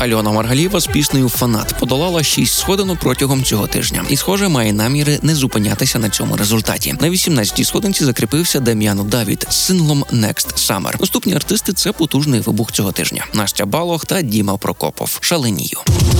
Альона Маргалієва з піснею «Фанат» подолала 6 сходинок протягом цього тижня. І, схоже, має наміри не зупинятися на цьому результаті. На 18-й сходинці закріпився Дам'ян Давід з синглом «Next Summer». Наступні артисти – це потужний вибух цього тижня. Настя Балох та Діма Прокопов. «Шаленію».